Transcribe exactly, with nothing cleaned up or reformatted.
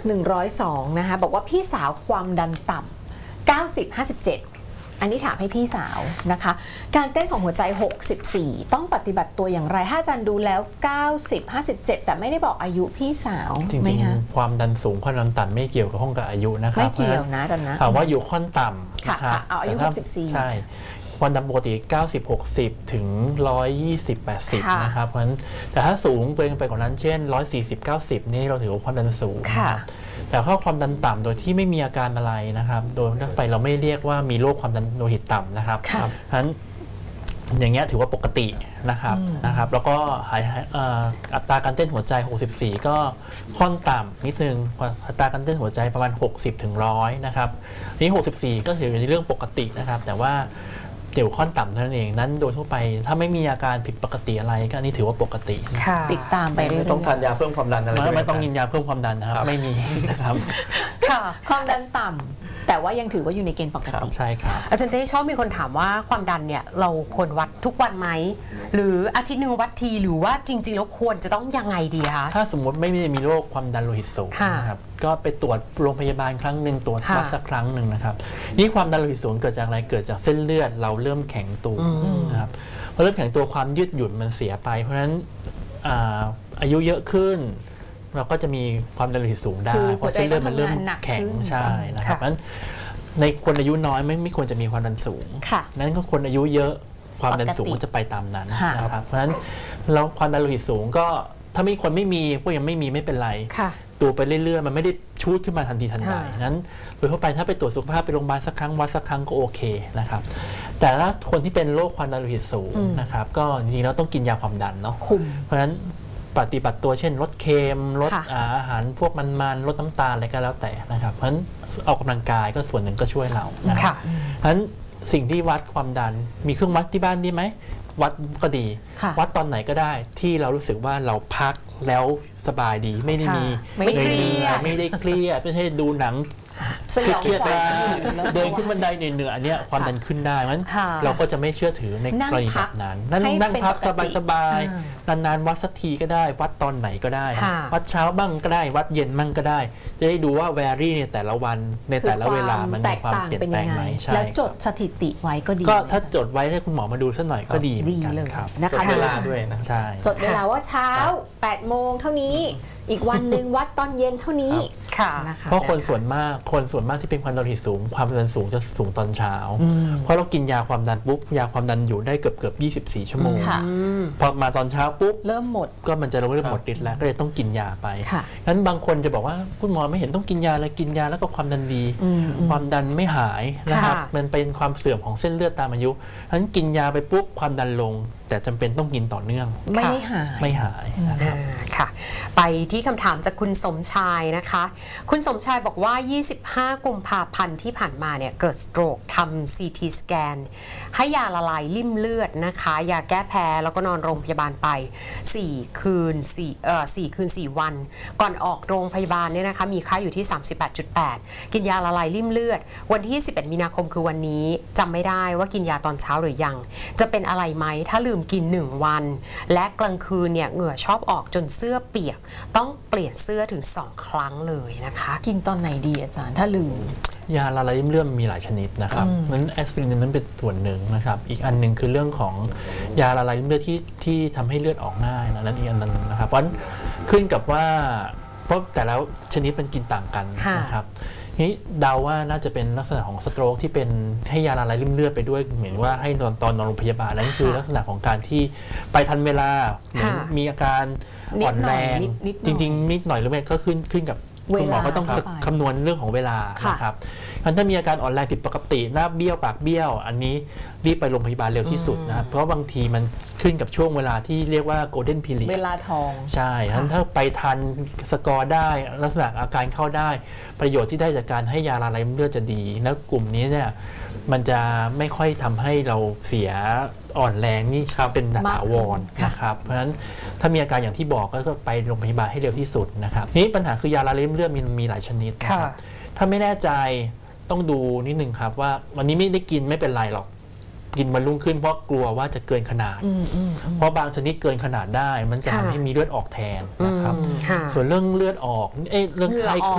หนึ่งร้อยสองนะคะบอกว่าพี่สาวความดันต่ำเก้าสิบ ห้าสิบเจ็ดอันนี้ถามให้พี่สาวนะคะการเต้นของหัวใจหกสิบสี่ต้องปฏิบัติตัวอย่างไรถ้าอาจารย์ดูแล้วเก้าสิบ ห้าสิบเจ็ดแต่ไม่ได้บอกอายุพี่สาวจริงๆความดันสูงความดันต่ำไม่เกี่ยวกับห้องกับอายุนะครับไม่เกี่ยวนะอาจารย์นะถามว่าอยู่ค่อนต่ำค่ะเอาอายุหกสิบสี่ใช่ความดันปกติเก้าสิบ หกสิบถึงหนึ่งร้อยยี่สิบ แปดสิบนะครับเพราะฉะนั้นแต่ถ้าสูงเกินไปกว่านั้นเช่นหนึ่งร้อยสี่สิบ เก้าสิบนี่เราถือว่าความดันสูงแต่ถ้าความดันต่ำโดยที่ไม่มีอาการอะไรนะครับโดยทั่วไปเราไม่เรียกว่ามีโรคความดันโลหิตต่ำนะครับเพราะฉะนั้นอย่างเงี้ยถือว่าปกตินะครับนะครับแล้วก็หายอัตราการเต้นหัวใจหกสิบสี่ก็ค่อนต่ำนิดนึงอัตราการเต้นหัวใจประมาณหกสิบถึงหนึ่งร้อยนะครับนี่หกสิบสี่ก็ถือเป็นเรื่องปกตินะครับแต่ว่าเกี่ยวค่อนต่ำเท่านั้นเองนั้นโดยทั่วไปถ้าไม่มีอาการผิดปกติอะไรก็อันนี้ถือว่าปกติติดตามไปเรื่อยๆต้องทานยาเพิ่มความดันอะไรไม่ต้องกินยาเพิ่มความดันนะครับไม่มีนะครับค่ะความดันต่ำแต่ว่ายังถือว่าอยู่ในเกณฑ์ปกติใช่ครับอาจารย์เต้ชอบมีคนถามว่าความดันเนี่ยเราควรวัดทุกวันไหมหรืออาทิตย์หนึ่งวัดทีหรือว่าจริงๆแล้วควรจะต้องยังไงดีคะถ้าสมมติไม่ได้มีโรคความดันโลหิตสูงนะครับก็ไปตรวจโรงพยาบาลครั้งหนึ่งตรวจวัดสักครั้งหนึ่งนะครับนี่ความดันโลหิตสูงเกิดจากอะไรเกิดจากเส้นเลือดเราเริ่มแข็งตัวนะครับพอเริ่มแข็งตัวความยืดหยุ่นมันเสียไปเพราะฉะนั้นอายุเยอะขึ้นเราก็จะมีความดันโลหิตสูงได้เพราะเส้นเลือดมันเริ่มแข็งใช่นะครับนั้นในคนอายุน้อยไม่ไม่ควรจะมีความดันสูงนั้นก็คนอายุเยอะความดันสูงก็จะไปตามนั้นนะครับเพราะฉะนั้นเราความดันโลหิตสูงก็ถ้ามีคนไม่มีพวกยังไม่มีไม่เป็นไรตัวไปเรื่อยๆมันไม่ได้ชูดขึ้นมาทันทีทันใดนั้นโดยทั่วไปถ้าไปตรวจสุขภาพไปโรงพยาบาลสักครั้งวัดสักครั้งก็โอเคนะครับแต่ถ้าคนที่เป็นโรคความดันโลหิตสูงนะครับก็จริงๆแล้วต้องกินยาความดันเนาะเพราะฉะนั้นปฏิบัติตัวเช่นลดเค็มลดอาหารพวกมันๆลดน้ำตาลอะไรก็แล้วแต่นะครับเพราะฉะนั้นออกกำลังกายก็ส่วนหนึ่งก็ช่วยเรานะครับเพราะฉะนั้นสิ่งที่วัดความดันมีเครื่องวัดที่บ้านดีไหมวัดก็ดีวัดตอนไหนก็ได้ที่เรารู้สึกว่าเราพักแล้วสบายดีไม่ได้มีไม่เครียดไม่ได้เครียดไม่ใช่ดูหนังเครียดเดินขึ้นบันไดเหนื่อยๆอันนี้ความดันขึ้นได้งั้นเราก็จะไม่เชื่อถือในกรณีแบบนั้นนั่งนั่งพักสบายๆนานๆวัดสักทีก็ได้วัดตอนไหนก็ได้วัดเช้าบ้างก็ได้วัดเย็นบ้างก็ได้จะได้ดูว่าแวรี่ในแต่ละวันในแต่ละเวลามันมีความเปลี่ยนแปลงไหมใช่แล้วจดสถิติไว้ก็ดีก็ถ้าจดไว้ให้คุณหมอมาดูสักหน่อยก็ดีดีเลยนะคะเวลาด้วยนะใช่จดเวลาว่าเช้าแปดโมงเท่านี้อีกวันหนึ่งวัดตอนเย็นเท่านี้ค่ะเพราะคนส่วนมากคนส่วนมากที่เป็นความดันโลหิตสูงความดันสูงจะสูงตอนเช้าเพราะเรากินยาความดันปุ๊บยาความดันอยู่ได้เกือบเกือบยี่สิบสี่ชั่วโมงพอมาตอนเช้าปุ๊บเริ่มหมดก็มันจะเริ่มหมดฤทธิ์แล้วก็เลยต้องกินยาไปงั้นบางคนจะบอกว่าคุณหมอไม่เห็นต้องกินยาเลยกินยาแล้วก็ความดันดีความดันไม่หายนะครับมันเป็นความเสื่อมของเส้นเลือดตามอายุงั้นกินยาไปปุ๊บความดันลงแต่จำเป็นต้องกินต่อเนื่องไม่หายไม่หายนะครับค่ะไปที่คำถามจากคุณสมชายนะคะคุณสมชายบอกว่ายี่สิบห้ากุมภาพันธ์ที่ผ่านมาเนี่ยเกิดสโตรกทำ ซี ที สแกนให้ยาละลายลิ่มเลือดนะคะยาแก้แพ้แล้วก็นอนโรงพยาบาลไปสี่คืน4เอ่อ4คืนสี่วันก่อนออกโรงพยาบาลเนี่ยนะคะมีค่าอยู่ที่ สามสิบแปดจุดแปด กินยาละลายลิ่มเลือดวันที่สิบเอ็ดมีนาคมคือวันนี้จำไม่ได้ว่ากินยาตอนเช้าหรือยังจะเป็นอะไรไหมถ้าลืมกินหนึ่งวันและกลางคืนเนี่ยเหงื่อชอบออกจนเสื้อเปียกต้องเปลี่ยนเสื้อถึงสองครั้งเลยนะคะกินตอนไหนดีอาจารย์ถ้าลืมยาละลายริ่มเลือดมีหลายชนิดนะครับนั้นแอสไพรินนั้นเป็นส่วนหนึ่งนะครับอีกอันหนึ่งคือเรื่องของยาละลายริ่มเลือดที่ที่ทำให้เลือดออกง่ายนั่นอีกอันนึงนะครับเพราะขึ้นกับว่าเพราะแต่แล้วชนิดมันกินต่างกันนะครับนี่เดาว่าน่าจะเป็นลักษณะของสโตรกที่เป็นให้ยาละลายริ่มเลือดไปด้วยเหมือนว่าให้ตอนตอนนอนโรงพยาบาลนั่นคือลักษณะของการที่ไปทันเวลาเหมือนมีอาการอ่อนแรงจริงๆนิดหน่อยหรือไม่ก็ขึ้นขึ้นกับคุณหมอก็ต้องคำนวณเรื่องของเวลานะครับถ้ามีอาการอ่อนแรงผิดปกติหน้าเบี้ยวปากเบี้ยวอันนี้รีบไปโรงพยาบาลเร็วที่สุดนะครับเพราะบางทีมันขึ้นกับช่วงเวลาที่เรียกว่า golden period เวลาทองใช่ถ้าไปทันสกอร์ได้ลักษณะอาการเข้าได้ประโยชน์ที่ได้จากการให้ยาละลายริ่มเลือดจะดีแล้วกลุ่มนี้เนี่ยมันจะไม่ค่อยทำให้เราเสียอ่อนแรงนี่เป็นถาวรนะครับเพราะฉะนั้นถ้ามีอาการอย่างที่บอกก็ไปโรงพยาบาลให้เร็วที่สุดนะครับนี้ปัญหาคือยาละลายริ่มเลือดมีมีหลายชนิดนะครับถ้าไม่แน่ใจต้องดูนิดนึงครับว่าวันนี้ไม่ได้กินไม่เป็นไรหรอกกินมันรุ่งขึ้นเพราะกลัวว่าจะเกินขนาดเพราะบางชนิดเกินขนาดได้มันจะทำให้มีเลือดออกแทนนะครับส่วนเรื่องเลือดออกเอ้เรื่องไข้